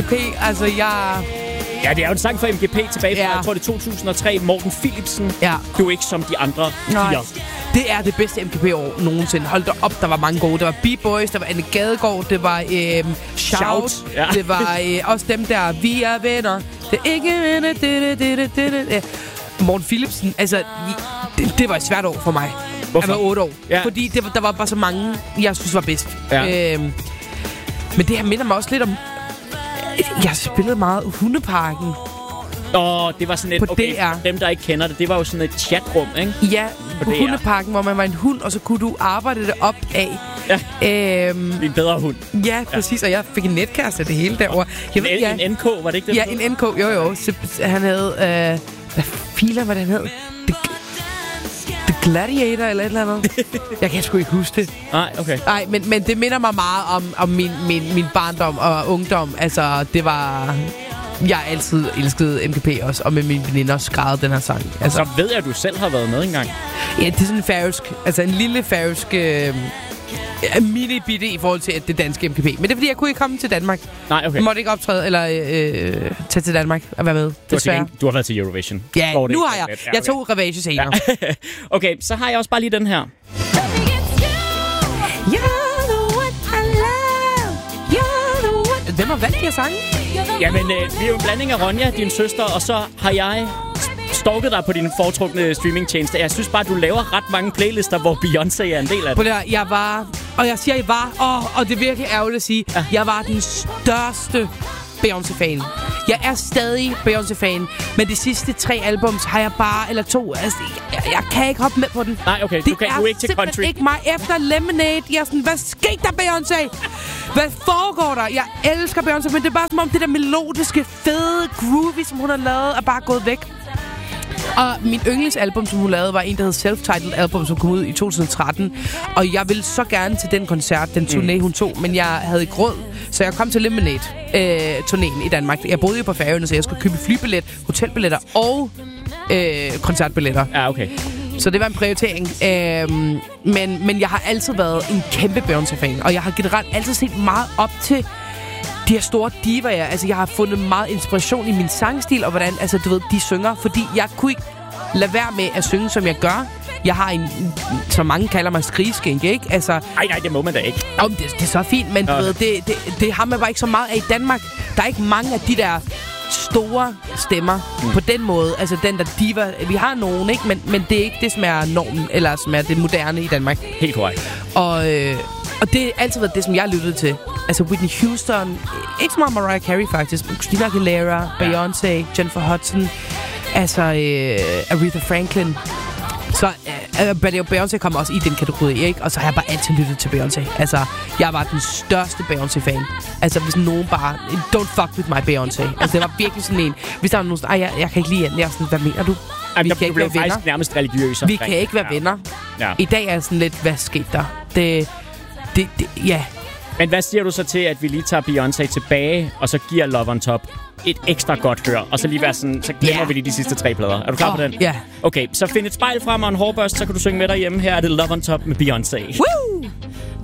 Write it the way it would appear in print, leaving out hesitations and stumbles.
MGP. Altså, Ja, det er jo en sang fra MGP tilbage fra, jeg tror det er 2003. Morten Philipsen. Ja. Du er ikke som de andre piger. Det er det bedste MGP-år nogensinde. Hold da op, der var mange gode. Der var B-Boys, der var Anne Gadegaard, det var Shout. Ja. Det var også dem der, vi er venner. Det er ikke venner. Morten Philipsen, altså, det var et svært år for mig. Hvorfor? Jeg var 8 år. Ja. Fordi der var bare så mange, jeg synes var bedst. Ja. Men det her minder mig også lidt om... Jeg spillede meget Hundeparken. Det var sådan et... På Okay, DR. dem, der ikke kender det, det var jo sådan et chatrum, ikke? Ja, på DR. Hundeparken, hvor man var en hund, og så kunne du arbejde det op af. Ja. En bedre hund. Ja, præcis. Og jeg fik en netkæreste det hele derovre. En NK, var det ikke det? Ja, en NK. Jo. Han havde... hvad filer var det, han hed? The Gladiator eller et eller andet. Jeg kan sgu ikke huske det. Nej, okay. Nej, men det minder mig meget om min barndom og ungdom. Altså, det var... Jeg har altid elsket MGP også, og med mine veninder skrevet den her sang. Altså, Så ved jeg, at du selv har været med engang. Ja, det er sådan en færøsk... Altså, en lille færøsk... mini-bitte i forhold til det danske MGP. Men det er, fordi jeg kunne ikke komme til Danmark. Nej, okay. Jeg måtte ikke optræde eller tage til Danmark og være med. Du har været til Eurovision. Ja, nu har jeg. Jeg tog Ravage senere. Ja. Okay, så har jeg også bare lige den her. Hvem har valgt de her sange? Jamen, vi er jo en blanding af Ronja, din søster, og så har jeg stalket dig på din foretrukne streamingtjeneste. Jeg synes bare, du laver ret mange playlister, hvor Beyoncé er en del af det. På det her, jeg var... Og jeg siger, jeg var... og det er virkelig ærgerligt at sige. Ja. Jeg var den største Beyoncé-fan. Jeg er stadig Beyoncé-fan. Men de sidste 3 albums har jeg bare... Eller 2. Altså, jeg kan ikke hoppe med på den. Nej, okay. Du er ikke til country. Det er ikke mig. Efter Lemonade, jeg er sådan... Hvad skete der, Beyoncé? Hvad foregår der? Jeg elsker Beyoncé, men det er bare som om det der melodiske, fede, groovy, som hun har lavet, er bare gået væk. Og min yndlingsalbum, som hun lavede, var en, der hed Self-Titled Album, som kom ud i 2013. Og jeg ville så gerne til den koncert, den turné, hun tog, men jeg havde ikke råd. Så jeg kom til Lemonade-turnéen i Danmark. Jeg boede jo på Færøerne, så jeg skulle købe flybillet, hotelbilletter og koncertbilletter. Ja, okay. Så det var en prioritering. Men jeg har altid været en kæmpe Beyoncé-fan. Og jeg har generelt altid set meget op til de her store divaer. Altså, jeg har fundet meget inspiration i min sangstil, og hvordan, altså, du ved, de synger. Fordi jeg kunne ikke lade være med at synge, som jeg gør. Jeg har en, som mange kalder mig, skrigeskænke, ikke? Altså, nej, det må man da ikke. Det er så fint, men du ved, det har man bare ikke så meget af i Danmark. Der er ikke mange af de der store stemmer på den måde. Altså, den der diva... Vi har nogen, ikke? Men det er ikke det, som er normen, eller som er det moderne i Danmark. Helt korrekt. Og det har altid været det, som jeg lyttede til. Altså Whitney Houston, ikke så meget Mariah Carey faktisk, Christina Aguilera, Beyoncé, Jennifer Hudson, altså Aretha Franklin. Så Beyoncé kommer også i den kategori, ikke? Og så har jeg bare altid lyttet til Beyoncé. Altså, jeg var den største Beyoncé-fan. Altså, hvis nogen bare... Don't fuck with my Beyoncé. Altså, det var virkelig sådan en... Hvis der var nogen sådan... jeg kan ikke lide hende. Jeg er sådan, hvad mener du? Vi kan ikke være venner. Nærmest religiøs. Vi kan ikke være venner. Ja. I dag er jeg sådan lidt, hvad skete der? Ja. Men hvad siger du så til, at vi lige tager Beyoncé tilbage, og så giver Love on Top et ekstra godt hør, og så lige være sådan, så glemmer vi lige de sidste 3 plader. Er du klar på den? Ja. Okay, så find et spejl frem og en hårbørste, så kan du synge med derhjemme. Her er det Love on Top med Beyoncé. Woo!